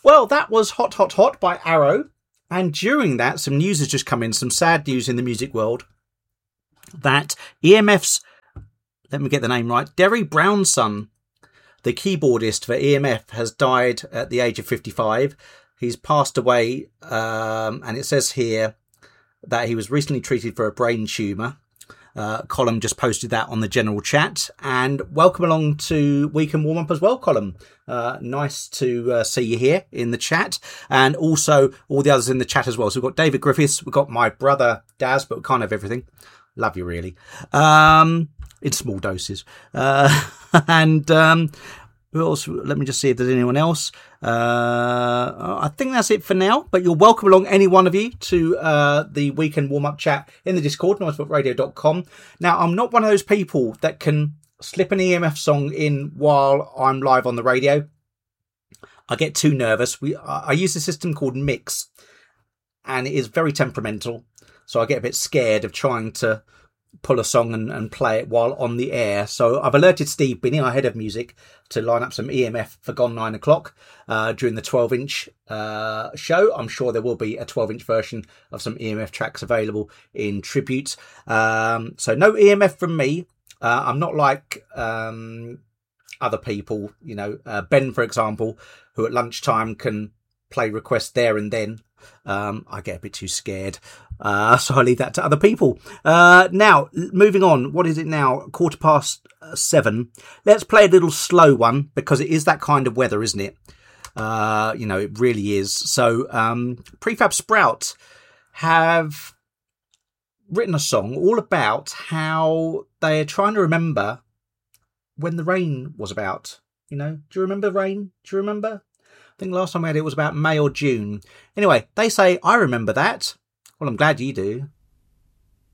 Well, that was Hot Hot Hot by Arrow. And during that, some news has just come in, some sad news in the music world. That EMF's, let me get the name right, Derry Brownson, the keyboardist for EMF, has died at the age of 55. He's passed away, and it says here that he was recently treated for a brain tumour. Colm just posted that on the general chat. And welcome along to Weekend Warm Up as well, Colm. Nice to see you here in the chat, and also all the others in the chat as well. So we've got David Griffiths, we've got my brother Daz, but we can't have everything. Love you, really. In small doses. And who else? Let me just see if there's anyone else. I think that's it for now, but you're welcome along, any one of you, to the Weekend Warm-Up chat in the Discord, noisefooteradio.com. Now, I'm not one of those people that can slip an EMF song in while I'm live on the radio. I get too nervous. I use a system called Mix, and it is very temperamental, so I get a bit scared of trying to pull a song and play it while on the air. So I've alerted Steve Binney, our head of music, to line up some EMF for Gone 9 o'clock during the 12-inch show. I'm sure there will be a 12-inch version of some EMF tracks available in tribute. So no EMF from me. I'm not like other people, Ben, for example, who at lunchtime can play requests there and then. I get a bit too scared, so I leave that to other people. Now, moving on. What is it now? 7:15. Let's play a little slow one, because it is that kind of weather, isn't it? It really is. So, Prefab Sprout have written a song all about how they're trying to remember when the rain was about. Do you remember rain? Do you remember? I think last time we had it was about May or June. Anyway, they say, I remember that. Well, I'm glad you do.